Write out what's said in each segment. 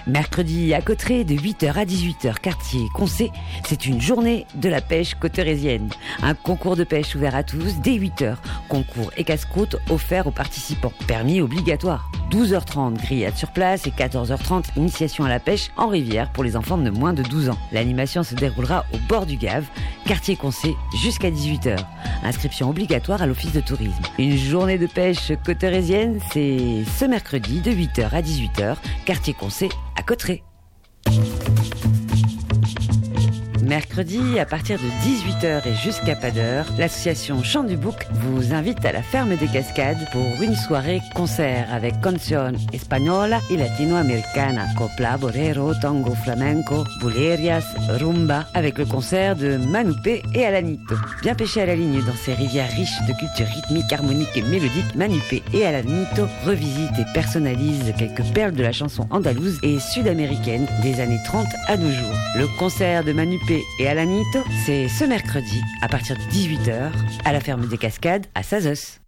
Mercredi à Cauterets de 8h à 18h, quartier Concé, c'est une journée de la pêche cauterésienne. Un concours de pêche ouvert à tous dès 8h. Concours et casse-croûte offerts aux participants. Permis obligatoire. 12h30 grillade sur place et 14h30 initiation à la pêche en rivière pour les enfants de moins de 12 ans. L'animation se déroulera au bord du Gave, quartier Concé, jusqu'à 18h. Inscription obligatoire à l'office de tourisme. Une journée de pêche cauterésienne, c'est ce mercredi de 8h à 18h, quartier Concé à Cauterets. Mercredi, à partir de 18h et jusqu'à pas d'heure, l'association Chant du Bouc vous invite à la Ferme des Cascades pour une soirée concert avec canción española y latinoamericana, copla, bolero, tango, flamenco, bulerias, rumba, avec le concert de Manupé et Alanito. Bien pêché à la ligne dans ces rivières riches de culture rythmique, harmonique et mélodique, Manupé et Alanito revisitent et personnalisent quelques perles de la chanson andalouse et sud-américaine des années 30 à nos jours. Le concert de Manupé et Alanito, c'est ce mercredi à partir de 18h à la Ferme des Cascades à Sazos.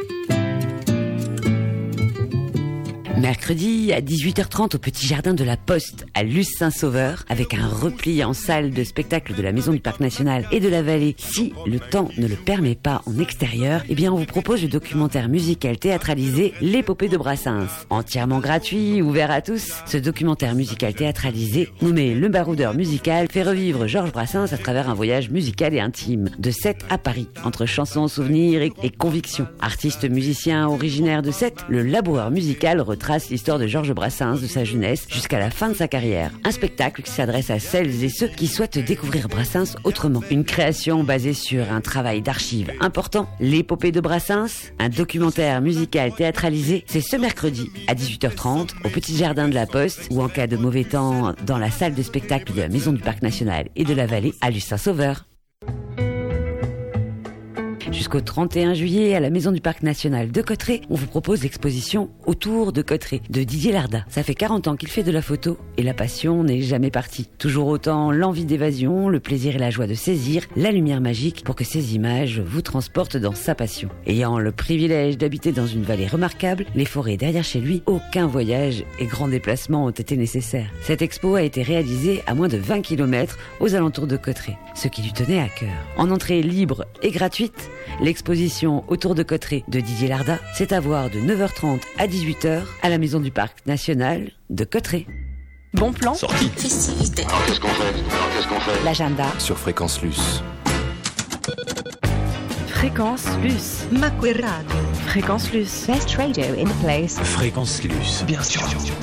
Mercredi à 18h30 au Petit Jardin de la Poste à Luce-Saint-Sauveur avec un repli en salle de spectacle de la Maison du Parc National et de la Vallée. Si le temps ne le permet pas en extérieur, eh bien on vous propose le documentaire musical théâtralisé L'épopée de Brassens. Entièrement gratuit, ouvert à tous, ce documentaire musical théâtralisé nommé Le Baroudeur musical fait revivre Georges Brassens à travers un voyage musical et intime de Sète à Paris, entre chansons, souvenirs et convictions. Artiste musicien originaire de Sète, le laboureur musical retrace l'histoire de Georges Brassens de sa jeunesse jusqu'à la fin de sa carrière. Un spectacle qui s'adresse à celles et ceux qui souhaitent découvrir Brassens autrement. Une création basée sur un travail d'archives important, L'épopée de Brassens, un documentaire musical théâtralisé, c'est ce mercredi à 18h30 au Petit Jardin de la Poste ou en cas de mauvais temps dans la salle de spectacle de la Maison du Parc National et de la Vallée à Luce-Saint-Sauveur. Jusqu'au 31 juillet, à la Maison du Parc National de Cauterets, on vous propose l'exposition Autour de Cauterets de Didier Larda. Ça fait 40 ans qu'il fait de la photo et la passion n'est jamais partie. Toujours autant l'envie d'évasion, le plaisir et la joie de saisir la lumière magique pour que ces images vous transportent dans sa passion. Ayant le privilège d'habiter dans une vallée remarquable, les forêts derrière chez lui, aucun voyage et grand déplacement ont été nécessaires. Cette expo a été réalisée à moins de 20 km aux alentours de Cauterets, ce qui lui tenait à cœur. En entrée libre et gratuite, l'exposition Autour de Cauterets de Didier Larda, c'est à voir de 9h30 à 18h à la Maison du Parc National de Cauterets. Bon plan. Sortie. Festivité. Alors qu'est-ce qu'on fait L'agenda Sur Fréquence Luce. Fréquence Luce. Macquarie Radio. Fréquence Luce. Best radio in the place. Fréquence Luce. Bien sûr.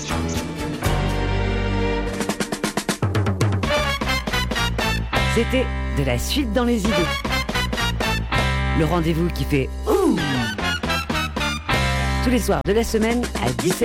C'était de la suite dans les idées. Le rendez-vous qui fait ouh tous les soirs de la semaine à 17h.